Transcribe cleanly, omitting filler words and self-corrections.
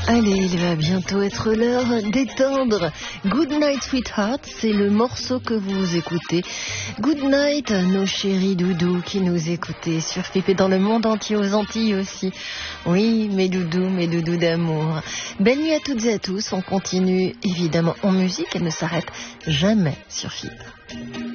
Allez, il va bientôt être l'heure d'éteindre. Good Night Sweetheart, c'est le morceau que vous écoutez. Good night, nos chéris doudous qui nous écoutez sur FIP et dans le monde entier, aux Antilles aussi. Oui, mes doudous d'amour. Belle nuit à toutes et à tous. On continue évidemment en musique, elle ne s'arrête jamais sur FIP.